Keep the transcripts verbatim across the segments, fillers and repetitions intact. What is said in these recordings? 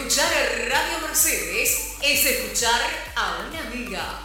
Escuchar Radio Mercedes es escuchar a una amiga.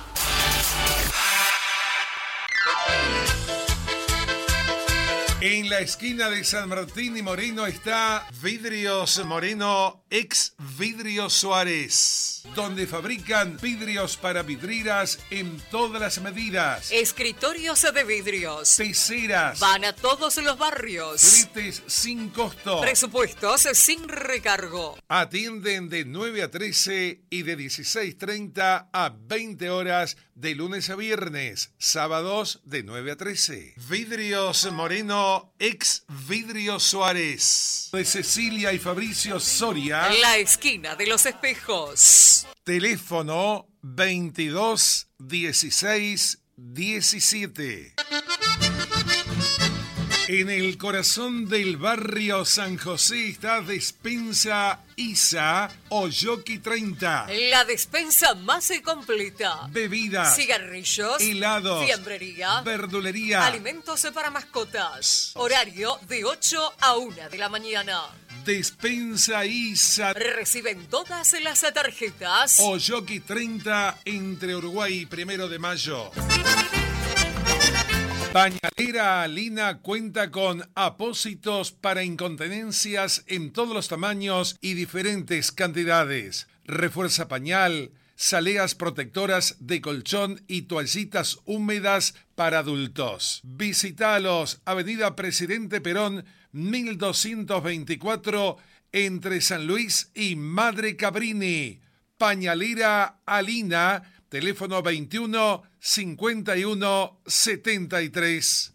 En la esquina de San Martín y Moreno está Vidrios Moreno, ex Vidrio Suárez, donde fabrican vidrios para vidrieras en todas las medidas. Escritorios de vidrios. Peceras. Van a todos los barrios. Fletes sin costo. Presupuestos sin recargo. Atienden de nueve a trece y de dieciséis treinta a veinte horas de lunes a viernes. Sábados de nueve a trece. Vidrios Moreno, ex Vidrio Suárez. De Cecilia y Fabricio Soria. La esquina de los espejos. Teléfono veintidós dieciséis diecisiete. En el corazón del barrio San José está Despensa Isa Oyoki treinta. La despensa más completa. Bebidas, cigarrillos, helados, fiambrería, verdulería, alimentos para mascotas. Horario de ocho a una de la mañana. Despensa Isa. Reciben todas las tarjetas. Oyoki treinta entre Uruguay y Primero de Mayo. Pañalera Alina cuenta con apósitos para incontinencias en todos los tamaños y diferentes cantidades. Refuerza pañal, saleas protectoras de colchón y toallitas húmedas para adultos. Visítalos, Avenida Presidente Perón, mil doscientos veinticuatro, entre San Luis y Madre Cabrini. Pañalera Alina, teléfono veintiuno cincuenta y uno setenta y tres.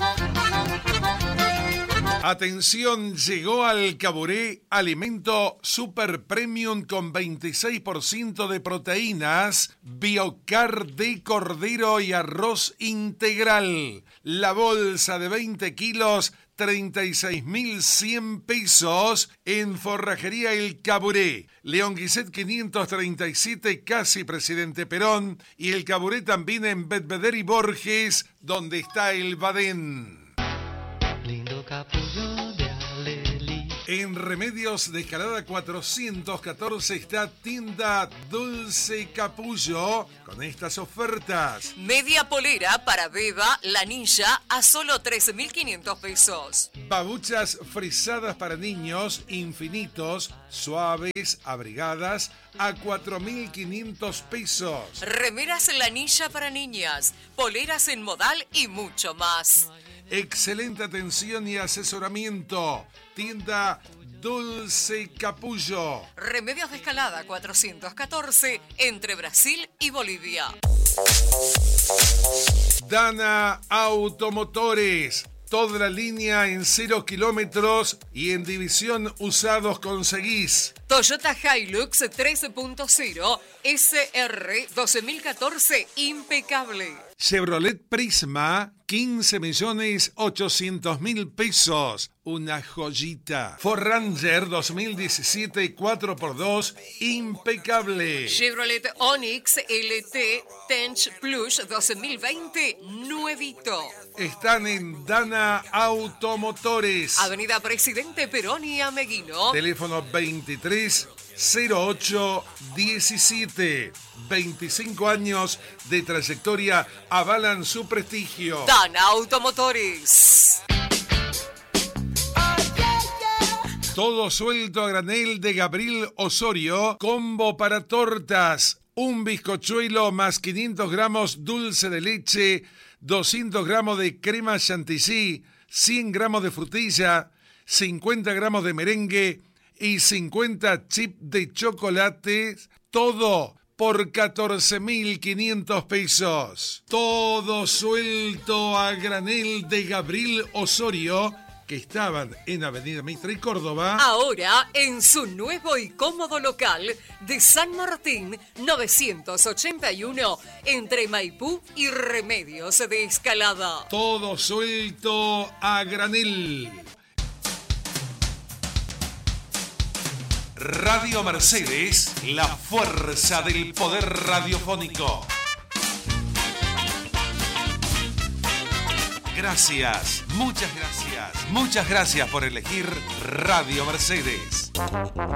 Atención, llegó al Caburé alimento super premium con veintiséis por ciento de proteínas, Biocar de cordero y arroz integral. La bolsa de veinte kilos, treinta y seis mil cien pesos en Forrajería El Caburé. León Guiset quinientos treinta y siete, casi Presidente Perón. Y El Caburé también en Bedveder y Borges, donde está el Badén. Lindo capullo de Alelí. En Remedios de Escalada cuatrocientos catorce está Tienda Dulce Capullo con estas ofertas. Media polera para Beba, Lanilla, a solo trece mil quinientos pesos. Babuchas frisadas para niños, infinitos, suaves, abrigadas, a cuatro mil quinientos pesos. Remeras Lanilla para niñas, poleras en modal y mucho más. Excelente atención y asesoramiento. Tienda Dulce Capullo. Remedios de Escalada cuatrocientos catorce, entre Brasil y Bolivia. Dana Automotores. Toda la línea en cero kilómetros y en división usados conseguís. Toyota Hilux tres punto cero S R dos mil catorce impecable. Chevrolet Prisma, quince millones ochocientos mil pesos. Una joyita. Ford Ranger dos mil diecisiete cuatro por dos, impecable. Chevrolet Onix L T Tench Plus dos mil veinte, nuevito. Están en Dana Automotores. Avenida Presidente Perón y Ameguino. Teléfono veintitrés cero ocho diecisiete. veinticinco años de trayectoria avalan su prestigio. Dana Automotores. Todo suelto a granel de Gabriel Osorio. Combo para tortas. Un bizcochuelo más quinientos gramos dulce de leche, doscientos gramos de crema chantilly, cien gramos de frutilla, cincuenta gramos de merengue y cincuenta chips de chocolate. Todo por catorce mil quinientos pesos. Todo suelto a granel de Gabriel Osorio, que estaban en Avenida Mitre y Córdoba. Ahora en su nuevo y cómodo local de San Martín novecientos ochenta y uno, entre Maipú y Remedios de Escalada. Todo suelto a granel. Radio Mercedes, la fuerza del poder radiofónico. Gracias, muchas gracias, muchas gracias por elegir Radio Mercedes.